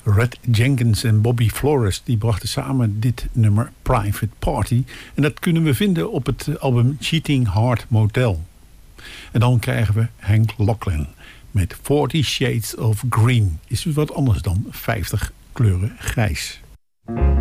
Red Jenkins en Bobby Flores die brachten samen dit nummer Private Party. En dat kunnen we vinden op het album Cheating Heart Motel. En dan krijgen we Hank Locklin met 40 Shades of Green. Is dus wat anders dan 50 kleuren grijs.